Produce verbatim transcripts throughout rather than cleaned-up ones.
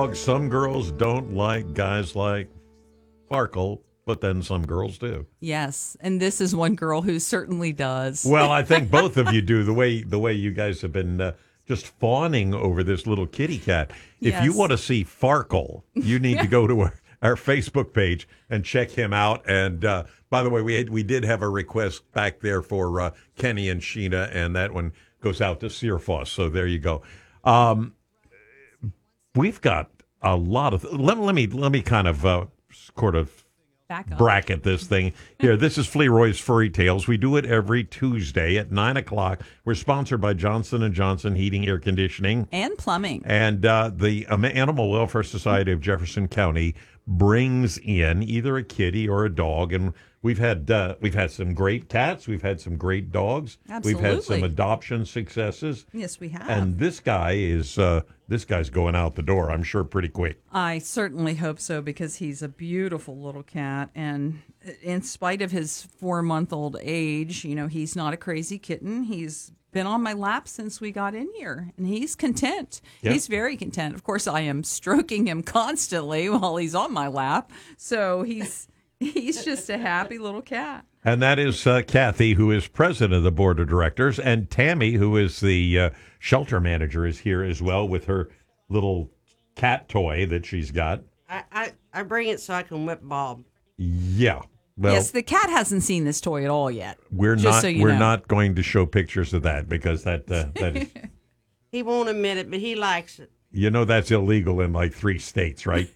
dog. Some girls don't like guys like Sparkle, but then some girls do. Yes, and this is one girl who certainly does. Well, I think both of you do. The way the way you guys have been uh, just fawning over this little kitty cat. If Yes. you want to see Farkle, you need to go to our, our Facebook page and check him out. And uh, by the way, we had, we did have a request back there for uh, Kenny and Sheena, and that one goes out to Searfoss. So there you go. Um, we've got a lot of let, let me let me kind of uh, sort of. Back up. bracket this thing here. This is Fleroy's Furry Tales. We do it every Tuesday at nine o'clock. We're sponsored by Johnson and Johnson Heating, Air Conditioning, And plumbing. and uh, the um, Animal Welfare Society of Jefferson County brings in either a kitty or a dog, and we've had uh, we've had some great cats. We've had some great dogs. We've had some Absolutely. adoption successes. Yes, we have. And this guy is uh, this guy's going out the door, I'm sure, pretty quick. I certainly hope so because he's a beautiful little cat. And in spite of his four month old age, you know, he's not a crazy kitten. He's been on my lap since we got in here and he's content. Yep. He's very content. Of course, I am stroking him constantly while he's on my lap. So he's he's just a happy little cat. And that is uh, Kathy, who is president of the board of directors, and Tammy, who is the uh, shelter manager, is here as well with her little cat toy that she's got. I, I, I bring it so I can whip Bob. Yeah. Well, Yes, the cat hasn't seen this toy at all yet. we're just not so you we're know. not going to show pictures of that because that uh, that is He won't admit it, but he likes it. you know that's illegal in like three states, right?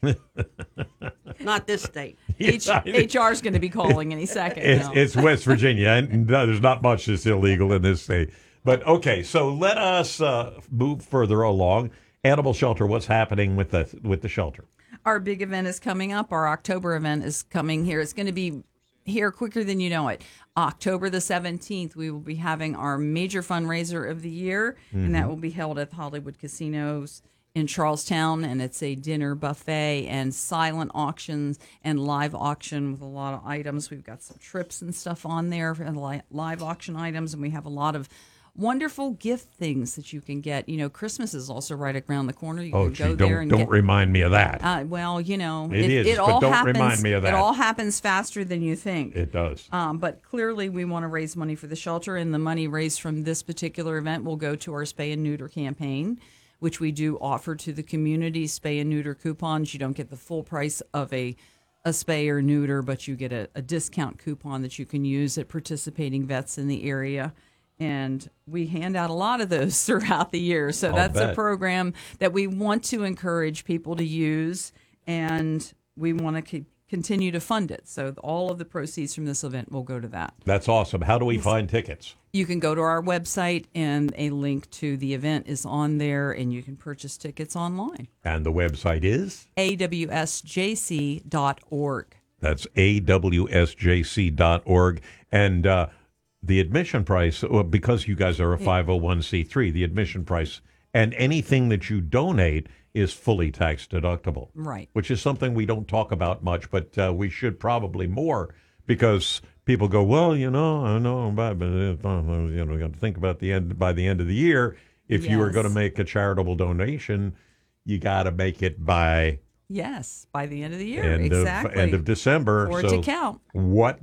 Not this state. H- H R is going to be calling any second. It's, now. it's West Virginia, and no, there's not much that's illegal in this state. But okay, so let us uh, move further along. Animal shelter. What's happening with the with the shelter? Our big event is coming up. Our October event is coming here. It's going to be here quicker than you know it. October the seventeenth, we will be having our major fundraiser of the year, Mm-hmm. and that will be held at the Hollywood Casinos in Charlestown, and it's a dinner buffet and silent auctions and live auction with a lot of items. We've got some trips and stuff on there for li- live auction items, and we have a lot of wonderful gift things that you can get. You know, Christmas is also right around the corner. You Oh, can gee, go there don't and don't get remind me of that. uh, well, you know, It is, but all don't happens, remind me of that. It all happens faster than you think. It does. Um, but clearly, we want to raise money for the shelter, and the money raised from this particular event will go to our spay and neuter campaign, which we do offer to the community. Spay and neuter coupons. You don't get the full price of a a spay or neuter, but you get a, a discount coupon that you can use at participating vets in the area. And we hand out a lot of those throughout the year. So I'll that's bet. a program that we want to encourage people to use, and we want to keep, continue to fund it. So all of the proceeds from this event will go to that. That's awesome. How do we find tickets? You can go to our website, and a link to the event is on there, and you can purchase tickets online. And the website is? A W S J C dot org. That's A W S J C dot org. And uh, the admission price, well, because you guys are a five oh one c three, the admission price and anything that you donate is fully tax deductible. Right. Which is something we don't talk about much, but uh, we should probably more because people go, well, you know, I know, but, but uh, you know, you got to think about the end by the end of the year. If you are Yes. going to make a charitable donation, you got to make it by Yes, by the end of the year. end exactly. of end of December. For it so to count. what